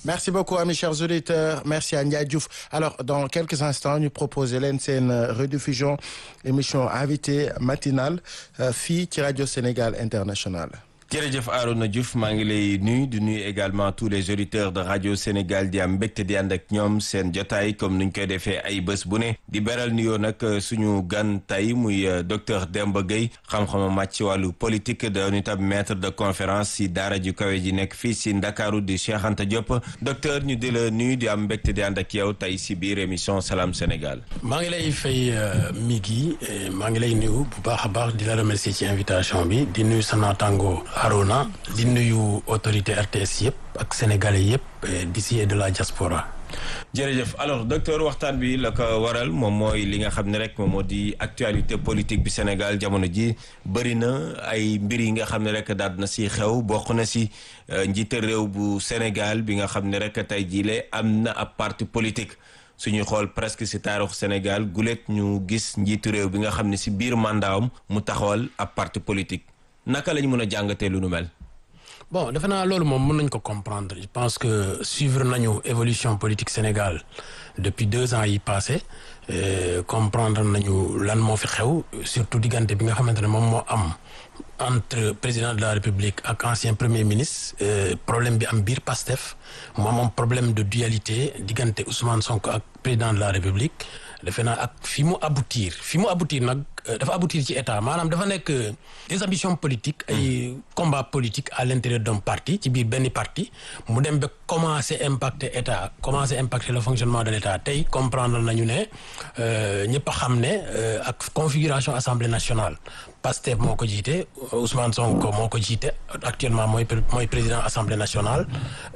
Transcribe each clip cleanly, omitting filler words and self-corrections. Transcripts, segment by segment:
Merci beaucoup, amis chers auditeurs. Merci à Ndiaye Diouf. Alors, dans quelques instants, ñu proposer leen seen rediffusion émission invité matinale fii ci Radio Sénégal International. jërëjëf Arouna Diouf maa ngi lay nuyu di nuyu également tous les auditeurs de Radio Sénégal di am mbégte di ànd ak ñoom seen jotaay comme nuñ koy defee ay bés bu ne di beral nuyoo nag suñu gan tey muy docteur Demba Gueye xam-xama màcc ci wàllu politique doon itam maître de conférence si daara ju kawe ji nekk fii si Ndakaaru di Cheikh Anta Diop docteur ñu di la nuyu di am mbégte di ànd ak yow tey si biir émission Salam Sénégal. maa ngi lay fay Migui maa ngi lay nuyu bu baax a baax di la remercier ci invitation bi di nuyu sa naataango Arona di nuyu autorité RTS yëpp ak sénégalais yëpp d'ici et de la diaspora. jërëjëf alors docteur waxtaan bi la ko waral moom mooy li nga xam ne rek moom moo di actualité politique bi Sénégal jamono ji bëri na ay mbir yi nga xam ne rek daal na si xew bokk na si njiite réew bu Sénégal bi nga xam ne rek tey jii le am na ab parti politique. suñuy xool presque si taarixu Sénégal gulet ñu gis njiitu réew bi nga xam ne si biir mandatam mu taxawal ab parti politique naka lañ mën a jàngatee lu nu mel. bon defe naa loolu moom mën nañ ko comprendre je pense que suivre nañu évolution politique Sénégal depuis 2 ans yi passé comprendre nañu lan moo fi xew surtout diggante bi nga xamante ne moom moo am entre président de la République ak ancien premier ministre problème bi am biir PASTEF mu amoon problème de dualité diggante Ousmane Sonko ak président de la République defe naa ak fi mu aboutir nag dafa aboutir ci état maanaam dafa nekk des ambitions politiques ay combat politique à l'intérieur d'un parti ci biir benn parti mu dem ba commencer impacter état commencer impacter le fonctionnement de l'état tey comprendre nañu ne ñëpp a xam ne ak configuration assemblée nationale Pastef moo ko jiite Ousmane Sonko moo ko jiite actuellement mooy président assemblée nationale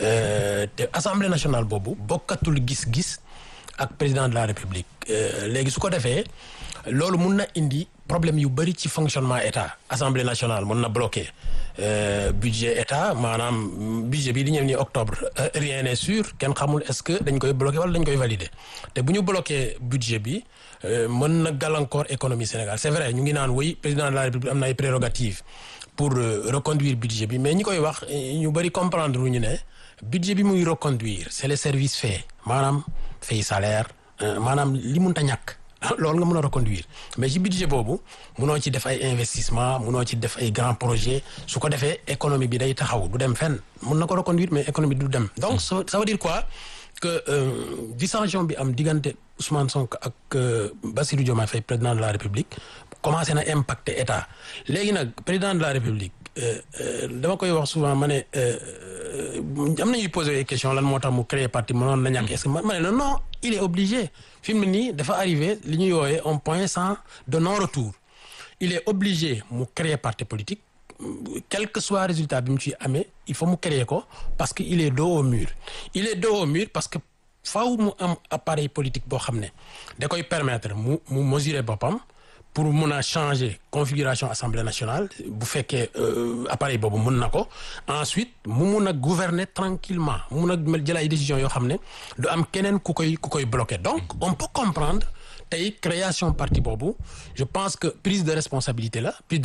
te assemblée nationale boobu bokkatul gis-gis ak président de la république léegi su ko defee loolu mun na indi problème yu bëri ci fonctionnement état assemblée nationale mun na bloquer budget état maanaam budget bi di ñëw ni octobre rien n'est sûr kenn xamul est-ce que dañ koy bloquer wala dañ koy valider te bu ñu bloquer budget bi mën na gàllankoor économie Sénégal c'est vrai ñu ngi naan oui président de la république am na ay prérogatives pour reconduire budget bi mais ñi koy wax ñu bëri comprendre wu ñu ne budget bi muy reconduire c'est les services faits maanaam fay salaire maanaam li mënta ñàkk loolu nga mën a reconduire mais ci budget boobu munoo ci def ay investissement munoo ci def ay grands projets su ko defee économie bi day taxaw du dem fenn mun na ko reconduire mais économie du dem donc ça veut dire quoi que dissension bi am diggante Ousmane Sonko ak Bassirou Diomaye Faye président de la République commencé na impacter état léegi nag président de la République dama koy wax souvent ma ne am nañuy poser question lan moo tax mu créer parti mënoon na ñàkk est-ce que ma ne non il est obligé fi mu ne nii dafa arrivé li ñuy woowee un point sans de non-retour il est obligé mu créer parti politique quel que soit résultat bi mu ci amee il faut mu créer ko parce que il est dos au mur parce que faaw mu am appareil politique boo xam ne da koy permettre mu mesurer boppam pour mun a changer configuration assemblée nationale bu fekkee appareil boobu mun na ko ensuite mu mun a gouverner tranquillement mu mun a jël ay décisions yoo xam ne du am keneen ku koy bloquer donc on peut comprendre tey création parti boobu je pense que prise de responsabilité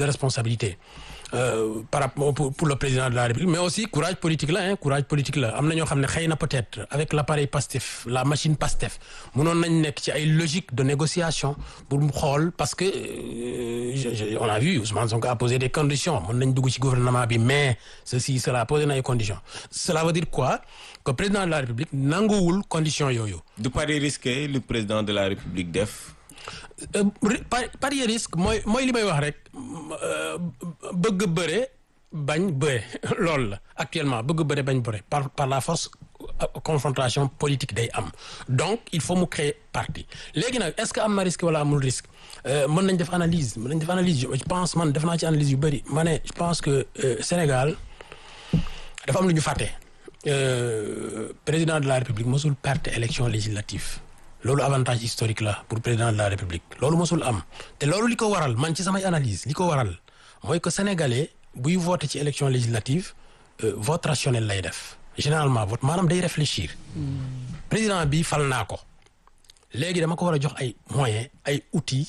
par rapport pour le président de la République mais aussi courage politique la am na ñoo xam ne xëy na peut-être avec l'appareil Pastef la machine Pastef mënoon nañ nekk ci ay logique de négociation pour mu xool parce que on a vu Ousmane Sonko a posé des conditions mën nañ dugg ci gouvernement bi mais cela posé na ay conditions cela veut dire quoi que président de la République nanguwul conditions yooyu. du pari risqué le président de la République def. pari risque mooy li may wax rek bëgg bëre bañ bëre loolu la actuellement bëgg bëre bañ bëre par la force confrontation politique day am donc il faut mu créer parti léegi nag est-ce que am na risque wala amul risque mën nañ def analyse je pense man def naa ci analyse yu bëri ma ne je pense que Sénégal dafa am lu ñu fàtte président de la République mosul perte élection législative loolu avantage historique la pour président de la République loolu mosul am te loolu li ko waral man ci samay analyse li ko waral mooy que sénégalais buy voter ci élection législative vote rationnel lay def généralement vote maanaam day réfléchir président bi fal naa ko léegi dama ko war a jox ay moyens ay outils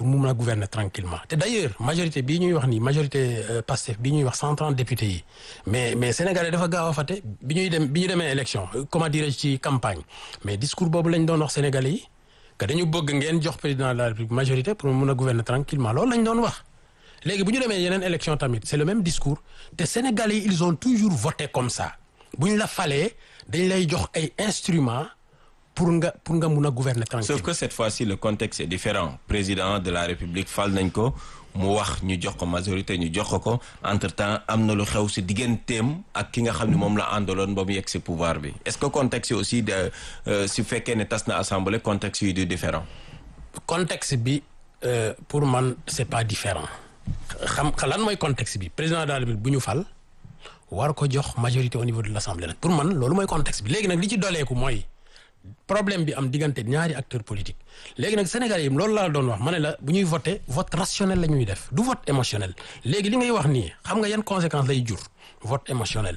pour mu mën a gouverner tranquillement te d'ailleurs majorité bii ñuy wax nii majorité Pastef bii ñuy wax 130 députés yi mais Sénégalais dafa gaaw a fàtte bi ñu demee élection comment dirais-je ci campagne mais discours boobu lañ doon wax Sénégalais yi que dañu bëgg ngeen jox président de la République majorité pour mu mën a gouverner tranquillement loolu lañ doon wax léegi bu ñu demee yeneen élection tamit c'est le même discours te Sénégalais yi ils ont toujours voté comme ça bu ñu la falee dañ lay jox ay instruments pour nga mun a gouverner tranquille. Sauf que cette fois-ci le contexte est différent président de la République fal nañ ko mu wax ñu jox ko majorité ñu jox ko entre-temps am na lu xew si digganteem ak ki nga xam ne moom la àndaloon ba mu yegg si pouvoir bi est-ce que contexte aussi de si fekkee ne tas na assemblée contexte yi du différent. contexte bi pour man c'est pas différent xam lan mooy contexte bi président de la République bu ñu fal war ko jox majorité au niveau de l'Assemblée nag pour man loolu mooy contexte bi léegi nag li ci doleeku mooy. problème bi am diggante ñaari acteurs politiques léegi nag Sénégalais yi loolu laa doon wax ma ne la bu ñuy voter vote rationnel la ñuy def du vote émotionnel léegi li ngay wax nii xam nga yan conséquences lay jur vote émotionnel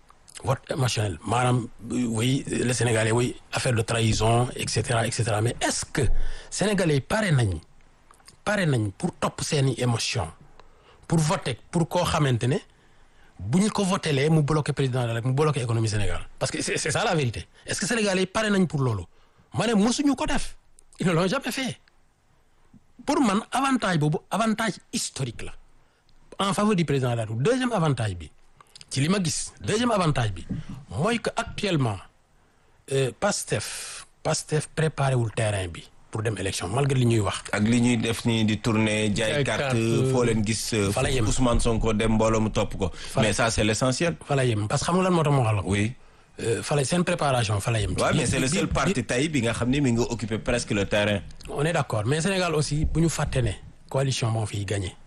maanaam oui les Sénégalais oui affaire de trahison et cetera mais est-ce que Sénégalais yi pare nañ pour topp seeni émotion pour voter pour koo xamante ne bu ñu ko votelee mu bloqué président rek mu bloqué économie Sénégal parce que c'est ça la vérité est-ce que Sénégalais yi pare nañ pour loolu ma ne mosuñu ko def ils ne l'ont jamais fait pour man avantage boobu avantage historique la en faveur du président de la République deuxième avantage bi ci li ma gis deuxième avantage bi mooy que actuellement Pastef préparé wul terrain bi pour dem élection malgré li ñuy wax. ak li ñuy def nii di tourner jaay carte foo leen gis. fa la yem Ousmane Sonko dem mbooloo mu topp ko. mais ça c'est l'essentiel. fa la yem parce que xam nga lan moo tax ma wax la ko. oui. fa la seen préparation fa la yem. waaw mais c'est le seul parti tey bi nga xam ni mi ngi occuper presque le terrain. on est d'accord mais Sénégal aussi bu ñu fàtte ne coalition moo fiy gagné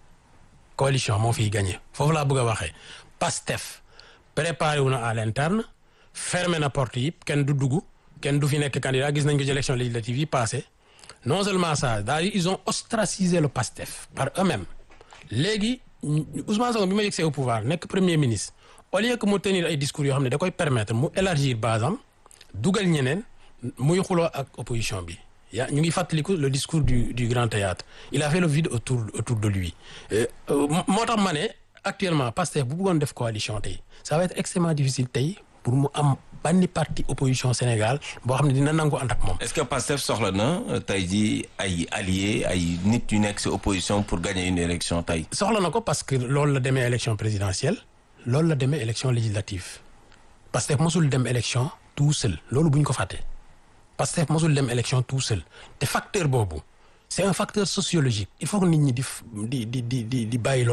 foofu laa bëgg a waxee Pastef préparé wu na à l'interne fermé na porte yi kenn du dugg. kenn du fi nekk candidat gis nañ ko ci élection législative yi passé non seulement ça c'est-à-dire ils ont ostracisé le Pastef par eux-mêmes léegi Ousmane Sonko bi ma yegsee au pouvoir nekk premier ministre au lieu que mu tenir ay discours yoo xam ne da koy permettre mu élargir base am dugal ñeneen muy xuloo ak opposition bi ñu ngi fàttaliku le discours du Grand Théâtre il a fait le vide autour de lui moo tax ma ne actuellement Pastef bu bëggoon def coalition tey ça va être extrêmement difficile tey pour mu am banni parti opposition Sénégal boo xam ne dina nangu ànd ak moom. est-ce que Pastef soxla na tey jii ay alliés ay nit yu nekk ci opposition pour gagner une élection tey. soxla na ko parce que loolu la demee élection présidentielle loolu la demee élection législative Pastef mosul dem élection tout seul loolu bu ñu ko fàtte Pastef mosul dem élection tout seul te facteur boobu c'est un facteur sociologique il faut que nit ñi di bàyyi